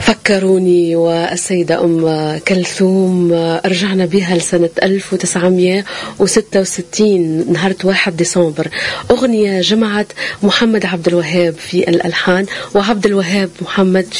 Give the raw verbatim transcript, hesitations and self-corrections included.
فكروني والسيدة أم كلثوم، رجعنا بها لسنة ألف وتسعمئة وستة وستين نهار واحد ديسمبر. أغنية جمعت محمد عبد الوهاب في الألحان وعبد الوهاب محمد